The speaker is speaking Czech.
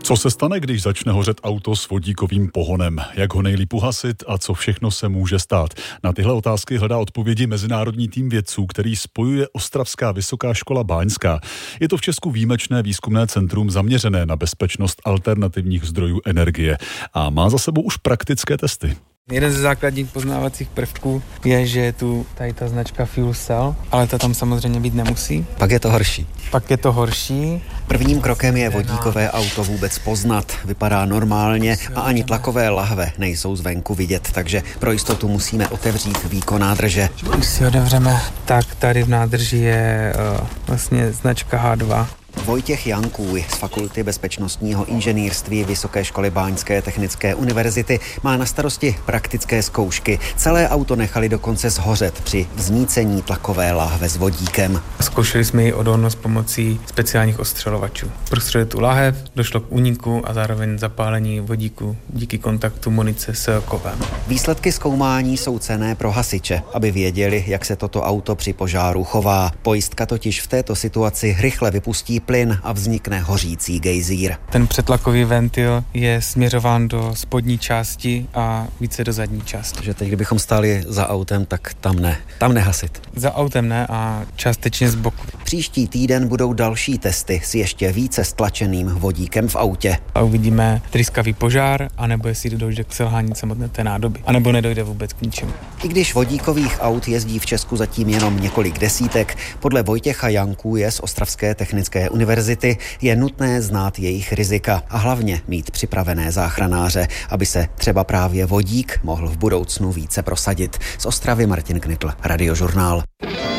Co se stane, když začne hořet auto s vodíkovým pohonem? Jak ho nejlíp uhasit a co všechno se může stát? Na tyhle otázky hledá odpovědi mezinárodní tým vědců, který spojuje Ostravská vysoká škola báňská. Je to v Česku výjimečné výzkumné centrum zaměřené na bezpečnost alternativních zdrojů energie a má za sebou už praktické testy. Jeden ze základních poznávacích prvků je, že je tu tady ta značka Fuel Cell, ale ta tam samozřejmě být nemusí. Pak je to horší. Prvním krokem je vodíkové auto vůbec poznat. Vypadá normálně a ani tlakové lahve nejsou zvenku vidět, takže pro jistotu musíme otevřít výkon nádrže. Když si otevřeme, tak tady v nádrži je vlastně značka H2. Vojtěch Jankůj z Fakulty bezpečnostního inženýrství Vysoké školy báňské technické univerzity má na starosti praktické zkoušky. Celé auto nechali dokonce zhořet při vznícení tlakové lahve s vodíkem. Zkoušeli jsme ji odolnost pomocí speciálních ostřelovačů. Prostředí tu lahev, došlo k úniku a zároveň zapálení vodíku díky kontaktu munice s kovem. Výsledky zkoumání jsou cenné pro hasiče, aby věděli, jak se toto auto při požáru chová. Pojistka totiž v této situaci rychle vypustí plyn a vznikne hořící gejzír. Ten přetlakový ventil je směřován do spodní části a více do zadní části. Takže teď, kdybychom stáli za autem, tak tam nehasit. Za autem ne a částečně z boku. Příští týden budou další testy s ještě více stlačeným vodíkem v autě. A uvidíme tryskavý požár, anebo jestli dojde k selhání samotné té nádoby, anebo nedojde vůbec k ničemu. I když vodíkových aut jezdí v Česku zatím jenom několik desítek, podle Vojtěcha Jankůje z Ostravské technické univerzity je nutné znát jejich rizika a hlavně mít připravené záchranáře, aby se třeba právě vodík mohl v budoucnu více prosadit. Z Ostravy Martin Knitl, Radiožurnál.